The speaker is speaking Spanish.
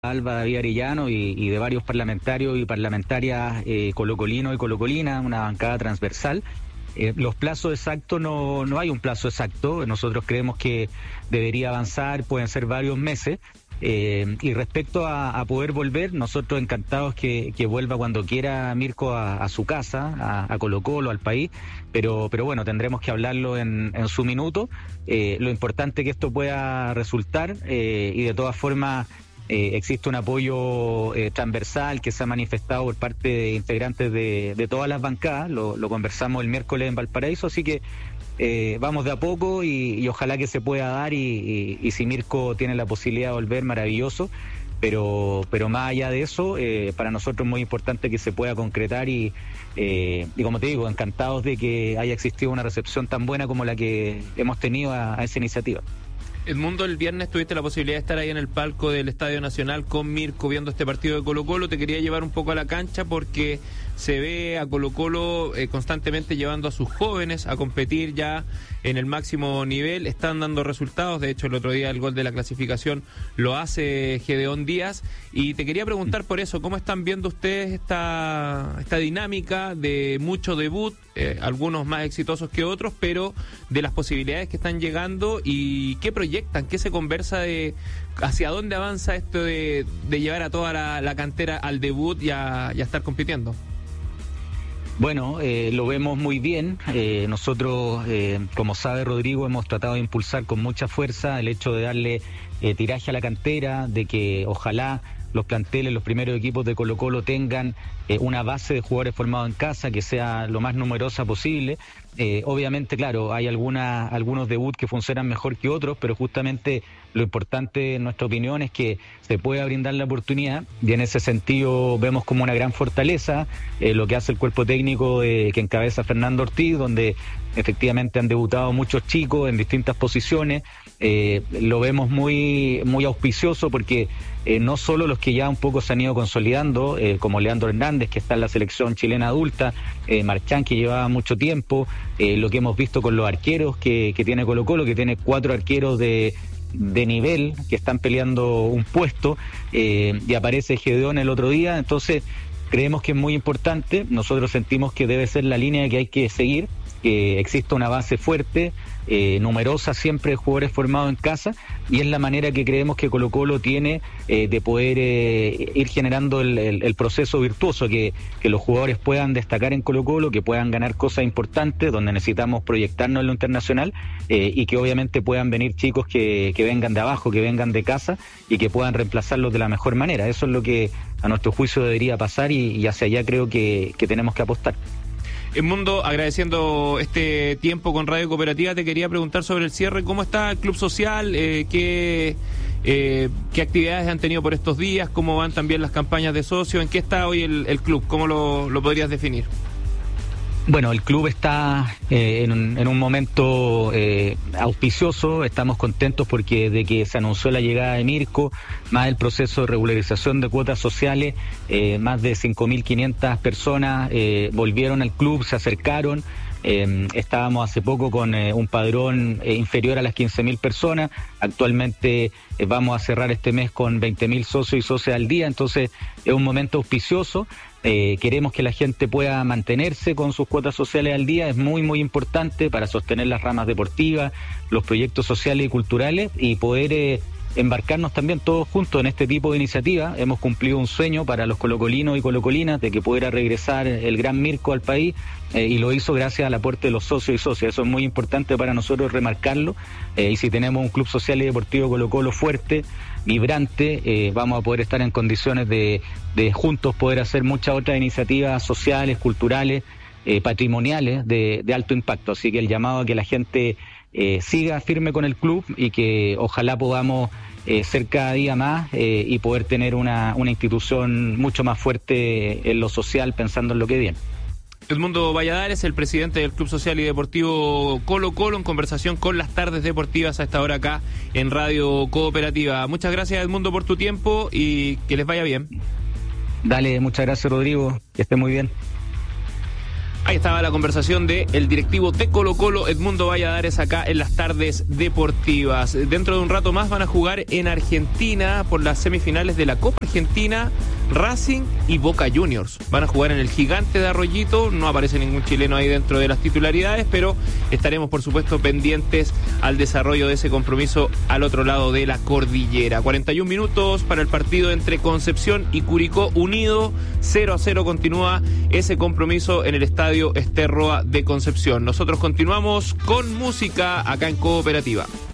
Alba David Arellano y de varios parlamentarios y parlamentarias colocolinos y colocolinas, una bancada transversal. Los plazos exactos, no hay un plazo exacto. Nosotros creemos que debería avanzar, pueden ser varios meses. Y respecto a poder volver, nosotros encantados que vuelva cuando quiera Mirko a su casa, a Colo-Colo, al país, pero bueno, tendremos que hablarlo en su minuto. Lo importante es que esto pueda resultar y de todas formas existe un apoyo transversal que se ha manifestado por parte de integrantes de todas las bancadas. Lo conversamos el miércoles en Valparaíso, así que vamos de a poco y ojalá que se pueda dar y si Mirko tiene la posibilidad de volver, maravilloso, pero más allá de eso, para nosotros es muy importante que se pueda concretar y como te digo, encantados de que haya existido una recepción tan buena como la que hemos tenido a esa iniciativa. Edmundo, el viernes tuviste la posibilidad de estar ahí en el palco del Estadio Nacional con Mirko viendo este partido de Colo-Colo. Te quería llevar un poco a la cancha porque se ve a Colo-Colo constantemente llevando a sus jóvenes a competir ya en el máximo nivel. Están dando resultados. De hecho, el otro día el gol de la clasificación lo hace Gedeón Díaz. Y te quería preguntar por eso, ¿cómo están viendo ustedes esta dinámica de mucho debut, algunos más exitosos que otros, pero de las posibilidades que están llegando y qué proyectan, qué se conversa de hacia dónde avanza esto de llevar a toda la cantera al debut y a estar compitiendo? Bueno, lo vemos muy bien. Nosotros, como sabe Rodrigo, hemos tratado de impulsar con mucha fuerza el hecho de darle tiraje a la cantera, de que ojalá los planteles, los primeros equipos de Colo-Colo tengan una base de jugadores formados en casa que sea lo más numerosa posible. Obviamente, claro, hay algunos debuts que funcionan mejor que otros, pero justamente lo importante en nuestra opinión es que se pueda brindar la oportunidad y en ese sentido vemos como una gran fortaleza lo que hace el cuerpo técnico que encabeza Fernando Ortiz, donde efectivamente han debutado muchos chicos en distintas posiciones. Lo vemos muy auspicioso porque no solo los que ya un poco se han ido consolidando, como Leandro Hernández, que está en la selección chilena adulta, Marchán, que llevaba mucho tiempo, lo que hemos visto con los arqueros que tiene Colo-Colo, que tiene 4 arqueros de nivel que están peleando un puesto, y aparece Gedeón el otro día. Entonces creemos que es muy importante. Nosotros sentimos que debe ser la línea que hay que seguir, que exista una base fuerte, numerosa siempre de jugadores formados en casa, y es la manera que creemos que Colo-Colo tiene de poder ir generando el proceso virtuoso, que los jugadores puedan destacar en Colo-Colo, que puedan ganar cosas importantes donde necesitamos proyectarnos en lo internacional, y que obviamente puedan venir chicos que vengan de abajo, que vengan de casa y que puedan reemplazarlos de la mejor manera. Eso es lo que a nuestro juicio debería pasar y hacia allá creo que tenemos que apostar. Edmundo, agradeciendo este tiempo con Radio Cooperativa, te quería preguntar sobre el cierre. ¿Cómo está el Club Social? ¿Qué actividades han tenido por estos días? ¿Cómo van también las campañas de socios? ¿En qué está hoy el club? ¿Cómo lo podrías definir? Bueno, el club está en un momento auspicioso. Estamos contentos porque de que se anunció la llegada de Mirko, más el proceso de regularización de cuotas sociales, más de 5.500 personas volvieron al club, se acercaron. Estábamos hace poco con un padrón inferior a las 15.000 personas. Actualmente vamos a cerrar este mes con 20.000 socios y socias al día, entonces es un momento auspicioso. Queremos que la gente pueda mantenerse con sus cuotas sociales al día, es muy importante para sostener las ramas deportivas, los proyectos sociales y culturales, y poder embarcarnos también todos juntos en este tipo de iniciativas. Hemos cumplido un sueño para los colocolinos y colocolinas de que pudiera regresar el gran Mirko al país, y lo hizo gracias al aporte de los socios y socias. Eso es muy importante para nosotros remarcarlo, y si tenemos un club social y deportivo Colo-Colo fuerte, vibrante, vamos a poder estar en condiciones de juntos poder hacer muchas otras iniciativas sociales, culturales, patrimoniales de alto impacto. Así que el llamado a que la gente siga firme con el club y que ojalá podamos ser cada día más y poder tener una institución mucho más fuerte en lo social, pensando en lo que viene. Edmundo Valladares, el presidente del Club Social y Deportivo Colo-Colo, en conversación con Las Tardes Deportivas a esta hora acá en Radio Cooperativa. Muchas gracias, Edmundo, por tu tiempo y que les vaya bien. Dale, muchas gracias, Rodrigo, que esté muy bien. Ahí estaba la conversación de el directivo de Colo-Colo, Edmundo Valladares, acá en las tardes deportivas. Dentro de un rato más van a jugar en Argentina por las semifinales de la Copa Argentina, Racing y Boca Juniors. Van a jugar en el Gigante de Arroyito, no aparece ningún chileno ahí dentro de las titularidades, pero estaremos por supuesto pendientes al desarrollo de ese compromiso al otro lado de la cordillera. 41 minutos para el partido entre Concepción y Curicó Unido, 0-0 continúa ese compromiso en el estadio Ester Roa de Concepción. Nosotros continuamos con música acá en Cooperativa.